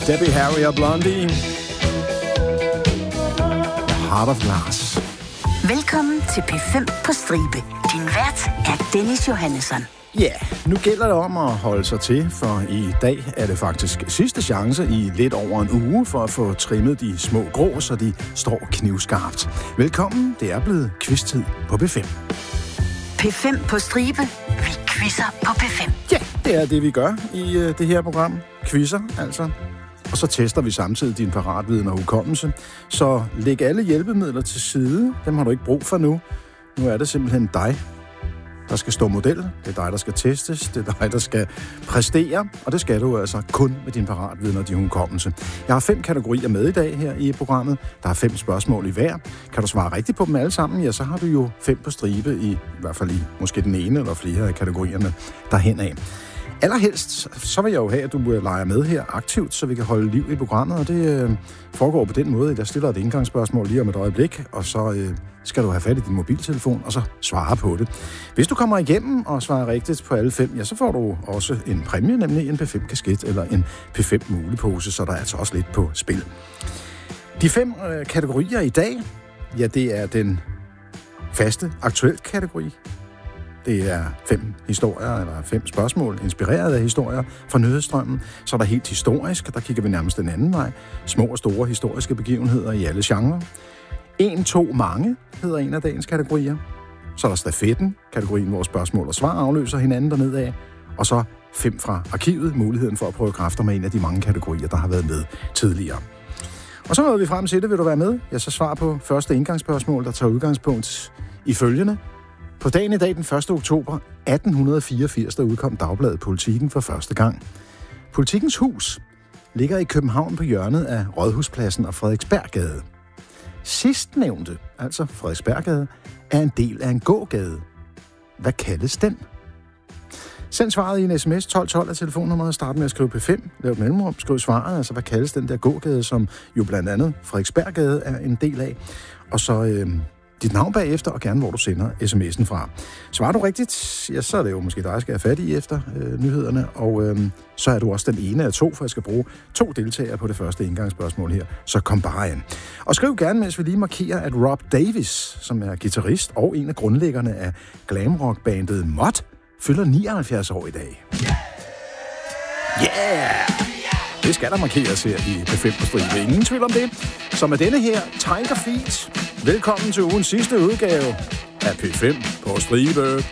Debbie Harry og Blondie. Heart of Glass. Velkommen til P5 på stribe. Din vært er Dennis Johannesson. Ja, nu gælder det om at holde sig til, for i dag er det faktisk sidste chance i lidt over en uge for at få trimmet de små grå, så de står knivskarpt. Velkommen, det er blevet quiz-tid på P5. P5 på stribe. Vi quizzer på P5. Ja, det er det, vi gør i det her program. Quizzer, altså. Og så tester vi samtidig din paratviden og hukommelse. Så læg alle hjælpemidler til side. Dem har du ikke brug for nu. Nu er det simpelthen dig, der skal stå model. Det er dig, der skal testes. Det er dig, der skal præstere. Og det skal du altså kun med din paratviden og din hukommelse. Jeg har 5 kategorier med i dag her i programmet. Der er 5 spørgsmål i hver. Kan du svare rigtigt på dem alle sammen, ja, så har du jo 5 på stribe i hvert fald i måske den ene eller flere af kategorierne derhen af. Allerhelst, så vil jeg jo have, at du leger med her aktivt, så vi kan holde liv i programmet, og det foregår på den måde, at jeg stiller et indgangsspørgsmål lige om et øjeblik, og så skal du have fat i din mobiltelefon, og så svare på det. Hvis du kommer igennem og svarer rigtigt på alle 5, ja, så får du også en præmie, nemlig en P5-kasket eller en P5-mulepose, så der er altså også lidt på spil. De 5 kategorier i dag, ja, det er den faste aktuelt kategori. Det er 5 historier, eller 5 spørgsmål, inspireret af historier fra nyhedsstrømmen. Så er der helt historisk, der kigger vi nærmest den anden vej. Små og store historiske begivenheder i alle genrer. 1, 2, mange hedder en af dagens kategorier. Så er der stafetten, kategorien, hvor spørgsmål og svar afløser hinanden dernede af. Og så 5 fra arkivet, muligheden for at prøve kræfter med en af de mange kategorier, der har været med tidligere. Og så nåede vi frem til det. Vil du være med? Jeg så svar på første indgangsspørgsmål, der tager udgangspunkt i følgende. På dagen i dag, den 1. oktober 1884, der udkom dagbladet Politiken for første gang. Politikens hus ligger i København på hjørnet af Rådhuspladsen og Frederiksberggade. Sidstnævnte, altså Frederiksberggade, er en del af en gågade. Hvad kaldes den? Send svaret i en sms 1212 af telefonnummeret. Start med at skrive P5. Lav et mellemrum. Skriv svaret. Altså, hvad kaldes den der gågade, som jo blandt andet Frederiksberggade er en del af. Og så dit navn bagefter, og gerne hvor du sender sms'en fra. Svarer du rigtigt, ja, så er det jo måske dig, jeg skal have fat i efter nyhederne. Og så er du også den ene af 2, for jeg skal bruge 2 deltagere på det første indgangsspørgsmål her. Så kom bare ind. Og skriv gerne, mens vi lige markerer, at Rob Davis, som er guitarist og en af grundlæggerne af glamrock-bandet Mod, fylder 79 år i dag. Yeah! Det skal der markeres her i P5 på stribe. Ingen tvivl om det. Så med denne her Tiger Feet, velkommen til ugens sidste udgave af P5 på stribe.